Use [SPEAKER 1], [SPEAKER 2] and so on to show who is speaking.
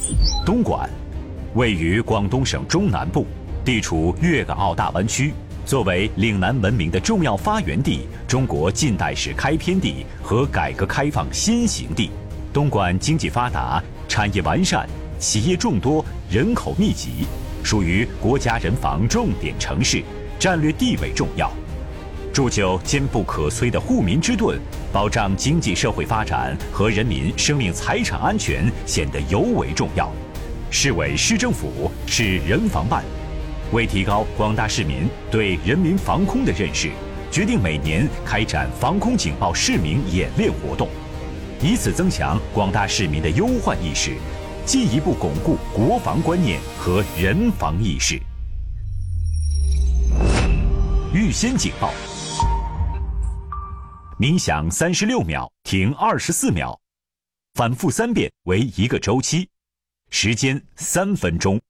[SPEAKER 1] 东莞位于广东省中南部，地处粤港澳大湾区，作为岭南文明的重要发源地、中国近代史开篇地和改革开放先行地。东莞经济发达，产业完善，企业众多，人口密集，属于国家人防重点城市，战略地位重要。铸就坚不可摧的护民之盾，保障经济社会发展和人民生命财产安全显得尤为重要。市委市政府、市人防办为提高广大市民对人民防空的认识，决定每年开展防空警报市民演练活动，以此增强广大市民的忧患意识，进一步巩固国防观念和人防意识。预先警报：鸣响36秒，停24秒，反复3遍为1个周期，时间3分钟。